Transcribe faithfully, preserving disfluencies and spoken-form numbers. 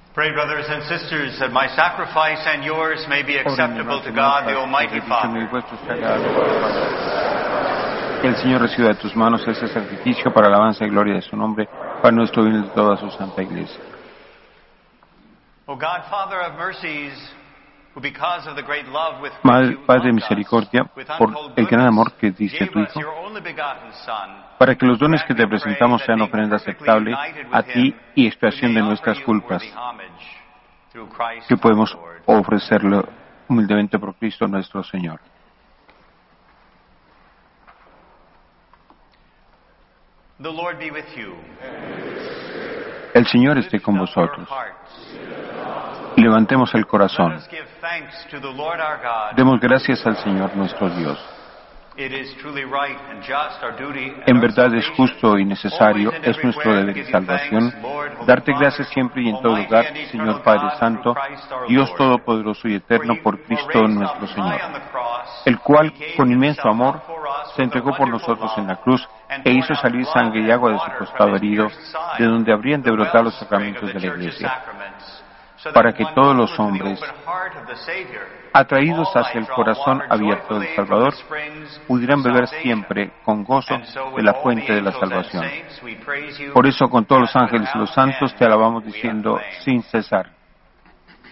Pray, brothers and sisters, that my sacrifice and yours may be acceptable to God, the Almighty Father. Que el Señor reciba de tus manos ese sacrificio para alabanza y gloria de su nombre, para nuestro bien y de toda su santa Iglesia. O God, Father of mercies, who because of the great love with Madre, which you Padre de loved misericordia, us, with por untold el gran amor goodness, que diste a tu gave us Hijo, your only begotten Son, para que los dones que te grant, we presentamos pray, sean that ofrenda being aceptable perfectly united a with ti him, y we expiación may de offer nuestras you culpas, worthy homage through Christ que our podemos Lord. ofrecerlo humildemente por Cristo nuestro Señor. The Lord be with you. El Señor esté con Lift up your vosotros. hearts. Levantemos el Let corazón. us give thanks to the Lord our God. Demos gracias al Señor nuestro Dios. It is truly right and just, our duty and En our verdad es salvation, justo y necesario, always and es nuestro everywhere deber to y give you salvación, thanks, Lord, Holy darte Father, gracias siempre y en todo Almighty lugar, and eternal Señor Padre God, Santo, through Christ our Dios Lord. Todopoderoso y For Eterno, he- por for Cristo raised nuestro up Señor, high on the cross, el cual, he gave con inmenso himself amor, up for us se with a entregó por wonderful nosotros en la love, cruz and e poured hizo out salir blood sangre y and agua de su water costado from his herido, pierced side, de donde habrían de the brotar los wellspring sacramentos of de the la church's Iglesia, sacraments, so para that que one todos moved los with the hombres, open heart of the Savior, atraídos all hacia might el draw corazón water abierto del joyfully from Salvador, the springs pudieran of beber salvation. siempre con gozo And so de with la all the fuente de la angels and salvación. saints, we praise you, Por eso, con todos los and ángeles y los without santos, end te alabamos we diciendo acclaim. sin cesar: